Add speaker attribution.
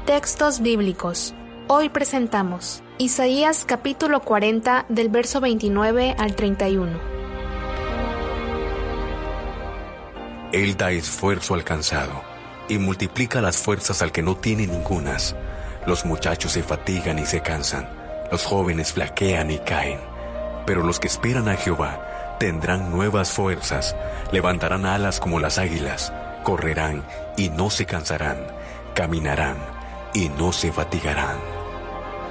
Speaker 1: Textos bíblicos. Hoy presentamos Isaías capítulo 40 del verso 29 al 31.
Speaker 2: Él da esfuerzo al cansado y multiplica las fuerzas al que no tiene ningunas. Los muchachos se fatigan y se cansan, los jóvenes flaquean y caen. Pero los que esperan a Jehová tendrán nuevas fuerzas, levantarán alas como las águilas, correrán y no se cansarán, caminarán y no se fatigarán.